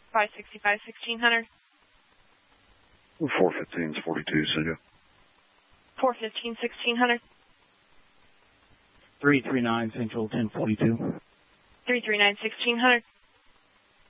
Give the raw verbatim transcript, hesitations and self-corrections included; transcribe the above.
five sixty-five, sixteen hundred. four fifteen, forty-two, Cindy. four fifteen, sixteen hundred. three three nine Central, ten forty-two. three three nine, sixteen hundred.